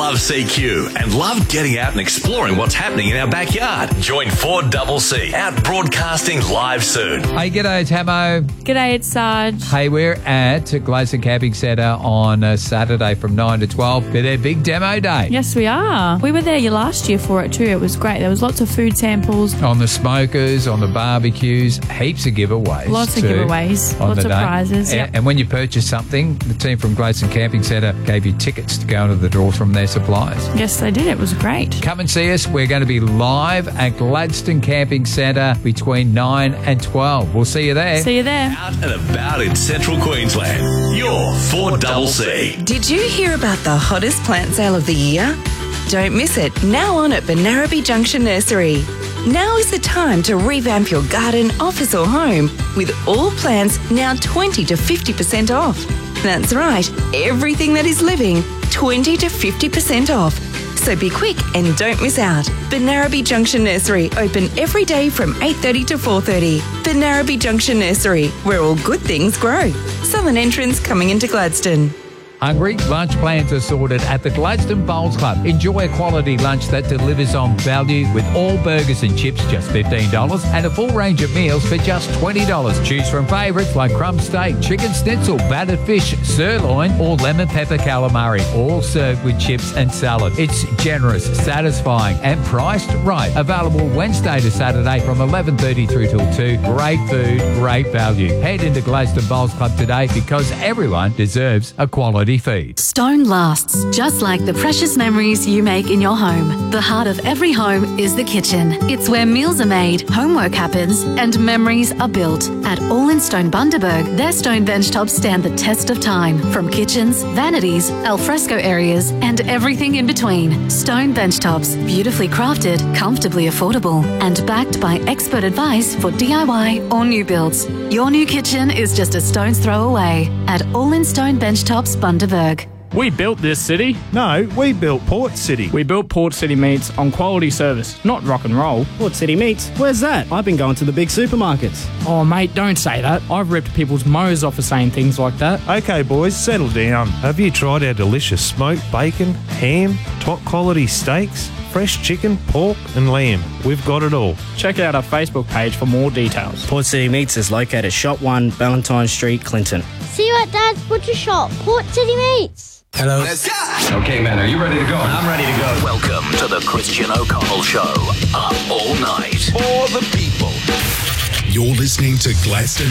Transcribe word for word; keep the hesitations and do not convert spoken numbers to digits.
love C Q and love getting out and exploring what's happening in our backyard. Join four C C out broadcasting live soon. Hey, g'day, it's Hamo. G'day, it's Sarge. Hey, we're at Gladstone Camping Centre on uh, Saturday from nine to twelve for their big demo day. Yes, we are. We were there last year for it too. It was great. There was lots of food samples. On the smokers, on the barbecues, heaps of giveaways. Lots of too, giveaways. on Lots the of day. prizes. And, Yep. and when you purchase something, the team from Gladstone Camping Centre gave you tickets to go into the draw from their suppliers. Yes, they did. It was great. Come and see us. We're going to be live at Gladstone Camping Centre between nine and twelve. We'll see you there. See you there. Out and about in central Queensland. You're four C C. Did you hear about the hottest plant sale of the year? Don't miss it, now on at Benarabi Junction Nursery. Now is the time to revamp your garden, office or home with all plants now twenty to fifty percent off. That's right, everything that is living, twenty to fifty percent off. So be quick and don't miss out. Benarabi Junction Nursery, open every day from eight thirty to four thirty. Benarabi Junction Nursery, where all good things grow. Southern entrance coming into Gladstone. Hungry? Lunch plans are sorted at the Gladstone Bowls Club. Enjoy a quality lunch that delivers on value with all burgers and chips just fifteen dollars and a full range of meals for just twenty dollars. Choose from favourites like crumb steak, chicken schnitzel, battered fish, sirloin or lemon pepper calamari, all served with chips and salad. It's generous, satisfying and priced right. Available Wednesday to Saturday from eleven thirty through till two. Great food, great value. Head into Gladstone Bowls Club today because everyone deserves a quality feed. Stone lasts, just like the precious memories you make in your home. The heart of every home is the kitchen. It's where meals are made, homework happens, and memories are built. At All in Stone Bundaberg, their stone bench tops stand the test of time. From kitchens, vanities, alfresco areas, and everything in between. Stone bench tops, beautifully crafted, comfortably affordable, and backed by expert advice for D I Y or new builds. Your new kitchen is just a stone's throw away at All in Stone Bench Tops Bundaberg. We built this city. No, we built Port City. We built Port City Meats on quality service, not rock and roll. Port City Meats? Where's that? I've been going to the big supermarkets. Oh, mate, don't say that. I've ripped people's mows off for saying things like that. Okay, boys, settle down. Have you tried our delicious smoked bacon, ham, top quality steaks, fresh chicken, pork and lamb? We've got it all. Check out our Facebook page for more details. Port City Meats is located at Shop one, Valentine Street, Clinton. See you at Dad's Butcher Shop, Port City Meats. Hello. Let's go. Okay, man, are you ready to go? I'm ready to go. Welcome to the Christian O'Connell Show. Up all night for the people. You're listening to Gladstone